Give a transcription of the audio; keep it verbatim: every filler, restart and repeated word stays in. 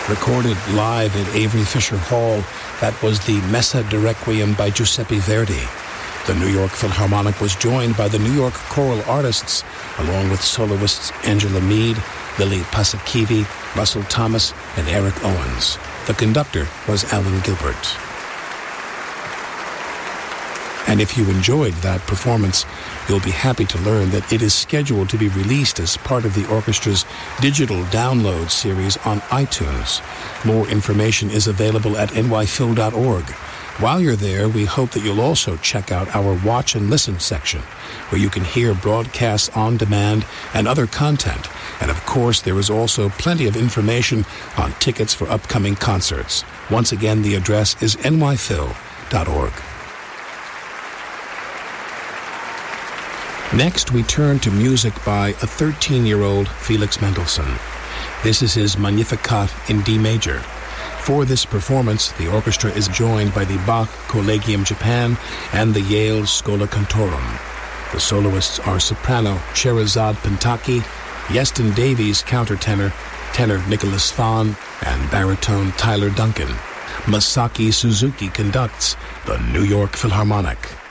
Recorded live at Avery Fisher Hall, that was the Messa de Requiem by Giuseppe Verdi. The New York Philharmonic was joined by the New York choral artists, along with soloists Angela Mead, Lily Paasikivi, Russell Thomas, and Eric Owens. The conductor was Alan Gilbert. And if you enjoyed that performance, you'll be happy to learn that it is scheduled to be released as part of the orchestra's digital download series on iTunes. More information is available at n y phil dot org. While you're there, we hope that you'll also check out our Watch and Listen section, where you can hear broadcasts on demand and other content. And of course, there is also plenty of information on tickets for upcoming concerts. Once again, the address is n y phil dot org. Next, we turn to music by a thirteen-year-old Felix Mendelssohn. This is his Magnificat in D major. For this performance, the orchestra is joined by the Bach Collegium Japan and the Yale Schola Cantorum. The soloists are soprano Sherazad Pentaki, Yeston Davies countertenor, tenor Nicholas Fahn, and baritone Tyler Duncan. Masaki Suzuki conducts the New York Philharmonic.